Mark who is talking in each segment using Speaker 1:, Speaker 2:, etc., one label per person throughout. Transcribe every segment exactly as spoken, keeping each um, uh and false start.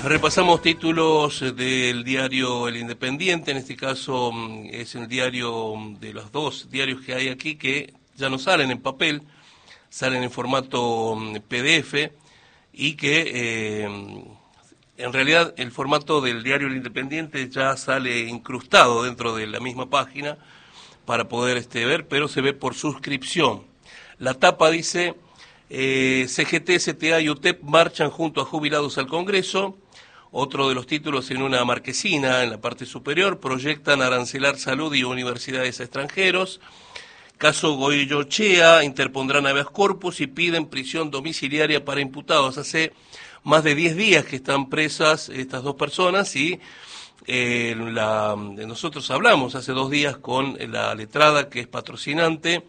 Speaker 1: Repasamos títulos del diario El Independiente, en este caso es el diario de los dos diarios que hay aquí que ya no salen en papel, salen en formato P D F y que eh, en realidad el formato del diario El Independiente ya sale incrustado dentro de la misma página para poder este, ver, pero se ve por suscripción. La tapa dice, eh, C G T, C T A y U T E P marchan junto a jubilados al Congreso. Otro de los títulos en una marquesina en la parte superior, proyectan arancelar salud y universidades a extranjeros. Caso Goycochea, interpondrán habeas corpus y piden prisión domiciliaria para imputados. Hace más de diez días que están presas estas dos personas y eh, la, nosotros hablamos hace dos días con la letrada que es patrocinante,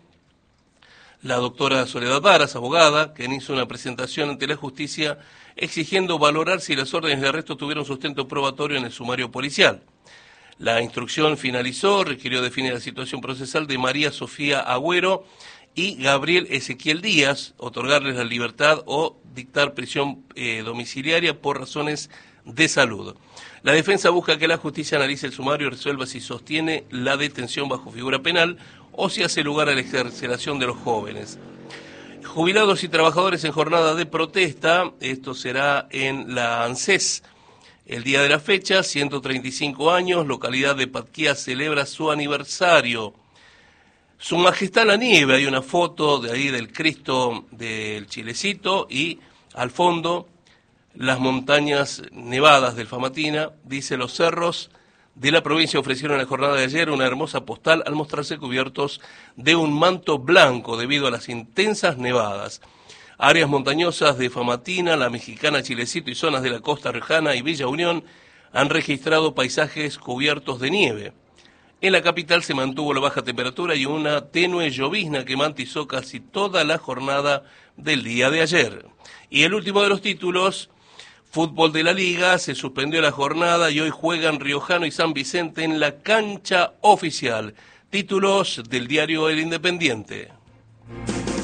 Speaker 1: la doctora Soledad Varas, abogada, quien hizo una presentación ante la justicia exigiendo valorar si las órdenes de arresto tuvieron sustento probatorio en el sumario policial. La instrucción finalizó, requirió definir la situación procesal de María Sofía Agüero y Gabriel Ezequiel Díaz, otorgarles la libertad o dictar prisión eh, domiciliaria por razones de salud. La defensa busca que la justicia analice el sumario y resuelva si sostiene la detención bajo figura penal o si hace lugar a la excarcelación de los jóvenes. Jubilados y trabajadores en jornada de protesta, esto será en la ANSES. El día de la fecha, ciento treinta y cinco años, localidad de Patquía celebra su aniversario. Su Majestad la Nieve, hay una foto de ahí del Cristo del Chilecito y al fondo las montañas nevadas del Famatina, dice los cerros de la provincia ofrecieron en la jornada de ayer una hermosa postal al mostrarse cubiertos de un manto blanco debido a las intensas nevadas. Áreas montañosas de Famatina, la Mexicana, Chilecito y zonas de la costa riojana y Villa Unión han registrado paisajes cubiertos de nieve. En la capital se mantuvo la baja temperatura y una tenue llovizna que mantizó casi toda la jornada del día de ayer. Y el último de los títulos, fútbol de la Liga, se suspendió la jornada y hoy juegan Riojano y San Vicente en la cancha oficial. Títulos del diario El Independiente.